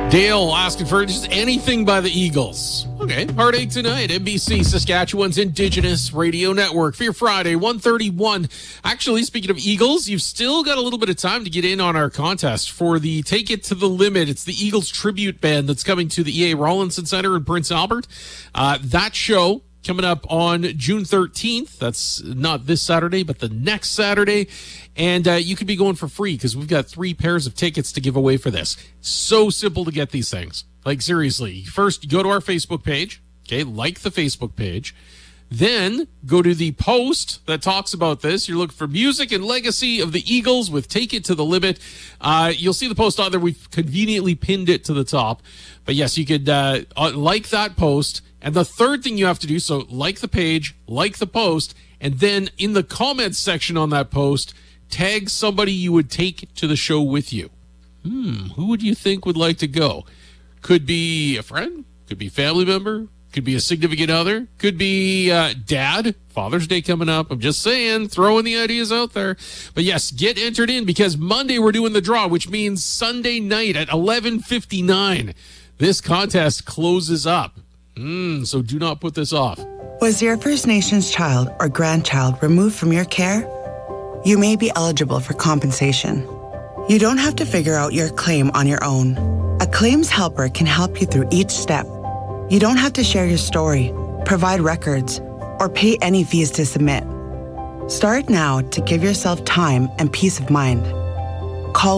Dale asking for just anything by the Eagles. Okay, Heartache Tonight, NBC, Saskatchewan's Indigenous Radio Network for your Friday, 1:31. Actually, speaking of Eagles, you've still got a little bit of time to get in on our contest for the Take It to the Limit. It's the Eagles tribute band that's coming to the E.A. Rawlinson Center in Prince Albert. That show coming up on June 13th. That's not this Saturday, but the next Saturday. And you could be going for free because we've got 3 pairs of tickets to give away for this. So simple to get these things. Like, seriously. First, you go to our Facebook page. Okay, like the Facebook page. Then go to the post that talks about this. You're looking for music and legacy of the Eagles with Take It to the Limit. You'll see the post on there. We've conveniently pinned it to the top. But yes, you could like that post. And the third thing you have to do, so like the page, like the post, and then in the comments section on that post, tag somebody you would take to the show with you. Who would you think would like to go? Could be a friend, could be a family member, could be a significant other, could be dad. Father's Day coming up. I'm just saying, throwing the ideas out there. But yes, get entered in because Monday we're doing the draw, which means Sunday night at 11:59. This contest closes up. So do not put this off. Was your First Nations child or grandchild removed from your care? You may be eligible for compensation. You don't have to figure out your claim on your own. A claims helper can help you through each step. You don't have to share your story, provide records, or pay any fees to submit. Start now to give yourself time and peace of mind. Call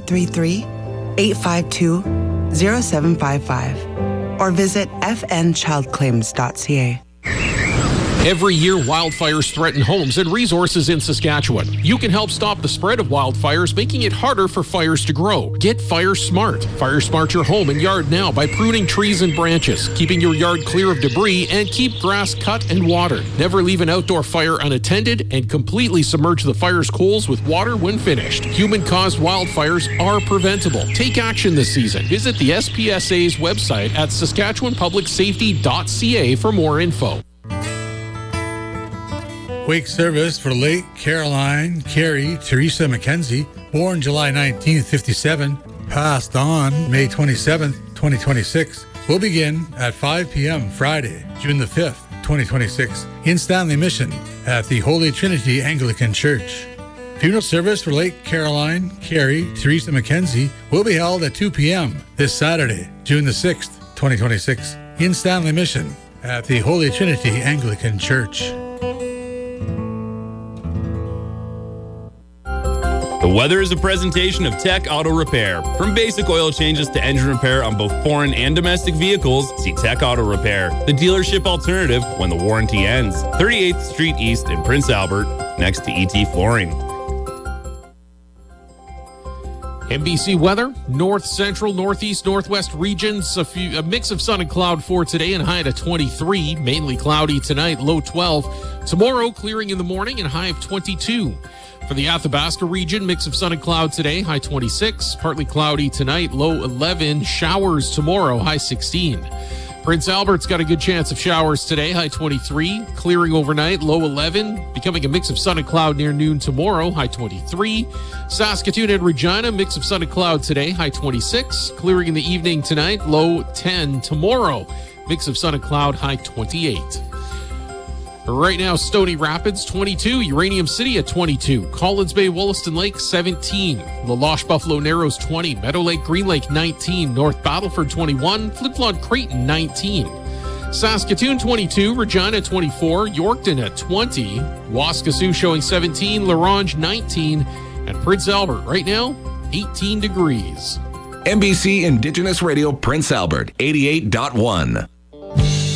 1-833-852-0755 or visit fnchildclaims.ca. Every year, wildfires threaten homes and resources in Saskatchewan. You can help stop the spread of wildfires, making it harder for fires to grow. Get Fire Smart. Fire Smart your home and yard now by pruning trees and branches, keeping your yard clear of debris, and keep grass cut and watered. Never leave an outdoor fire unattended and completely submerge the fire's coals with water when finished. Human-caused wildfires are preventable. Take action this season. Visit the SPSA's website at saskatchewanpublicsafety.ca for more info. Wake service for late Caroline Carey Teresa McKenzie, born July 1957, passed on May 27, 2026, will begin at 5 p.m. Friday, June the 5th, 2026, in Stanley Mission at the Holy Trinity Anglican Church. Funeral service for late Caroline Carey Teresa McKenzie will be held at 2 p.m. this Saturday, June the 6th, 2026, in Stanley Mission at the Holy Trinity Anglican Church. The weather is a presentation of Tech Auto Repair. From basic oil changes to engine repair on both foreign and domestic vehicles, see Tech Auto Repair, the dealership alternative when the warranty ends. 38th Street East in Prince Albert, next to ET Flooring. NBC weather, north, central, northeast, northwest regions, a mix of sun and cloud for today and high to 23. Mainly cloudy tonight, low 12. Tomorrow, clearing in the morning and high of 22. For the Athabasca region, mix of sun and cloud today, high 26. Partly cloudy tonight, low 11. Showers tomorrow, high 16. Prince Albert's got a good chance of showers today, high 23. Clearing overnight, low 11. Becoming a mix of sun and cloud near noon tomorrow, high 23. Saskatoon and Regina, mix of sun and cloud today, high 26. Clearing in the evening tonight, low 10. Tomorrow, mix of sun and cloud, high 28. Right now, Stony Rapids, 22. Uranium City at 22. Collins Bay, Wollaston Lake, 17. La Loche, Buffalo Narrows, 20. Meadow Lake, Green Lake, 19. North Battleford, 21. Flin-Flon, Creighton, 19. Saskatoon, 22. Regina, 24. Yorkton at 20. Waskesiu showing 17. La Ronge, 19. And Prince Albert, right now, 18 degrees. NBC Indigenous Radio, Prince Albert, 88.1.